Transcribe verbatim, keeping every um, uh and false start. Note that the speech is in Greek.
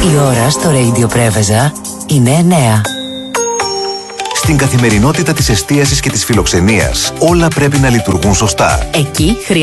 Η ώρα στο Radio Πρέβεζα είναι εννέα. Στην καθημερινότητα της εστίασης και της φιλοξενίας, όλα πρέπει να λειτουργούν σωστά. Εκεί χρειάζεται